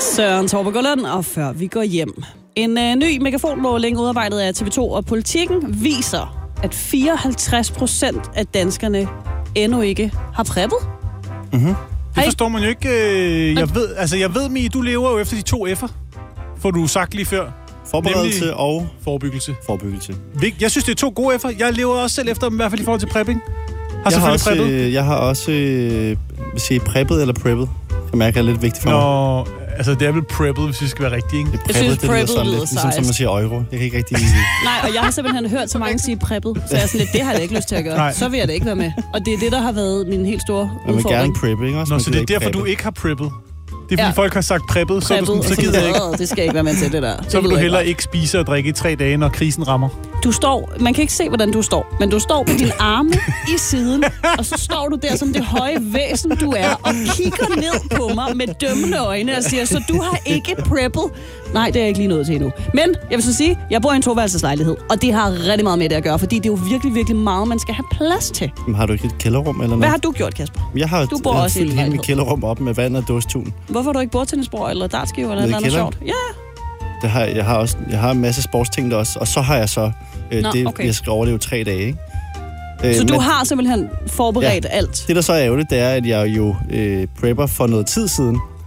Søren Torbergård, og før vi går hjem. En ny megafonmåling udarbejdet af TV2 og Politikken viser, at 54% af danskerne endnu ikke har preppet. Mm-hmm. Det forstår man jo ikke. Jeg ved, Mie, du lever jo efter de 2 F'er. Får du sagt lige før. Forberedelse og forebyggelse. Jeg synes, det er 2 gode F'er. Jeg lever også selv efter dem, i hvert fald i forhold til prepping. Jeg har også preppet eller preppet. Jeg mærker, er lidt vigtigt for mig. Altså, det er vel preppet, hvis det skal være rigtigt, ikke? Jeg synes, preppet lyder ligesom som man siger euro. Jeg kan ikke rigtig... Nej, og jeg har simpelthen hørt så mange sige preppet, så jeg er sådan lidt, det har jeg ikke lyst til at gøre. Nej. Så vil jeg da ikke være med. Og det er det, der har været min helt store udfordring. Man vil gerne preppe, ikke også? Så det er derfor, du ikke har preppet? Det er fordi folk har sagt preppet, så gider jeg ikke. Det skal ikke være med til det der. Så vil du hellere ikke spise og drikke i 3 dage, når krisen rammer. Du står, man kan ikke se, hvordan du står, men du står med dine arme i siden, og så står du der som det høje væsen, du er, og kigger ned på mig med dømmende øjne og siger, så du har ikke preppet. Nej, det er jeg ikke lige nået til endnu. Men jeg vil så sige, jeg bor i en 2-værelseslejlighed, og det har rigtig meget med det at gøre, fordi det er jo virkelig, virkelig meget, man skal have plads til. Men har du ikke et kælderrum eller noget? Hvad har du gjort, Kasper? Jeg har fyldt hele mit kælderrum op med vand og dåstun. Hvorfor har du ikke bordtennisbord eller dartskive eller noget sjovt? Ja. Jeg har en masse sportsting der også, og så har jeg så jeg skal overleve 3 dage, ikke? Så du har simpelthen forberedt alt? Det, der så er ærgerligt, det er, at jeg jo prepper for noget tid siden.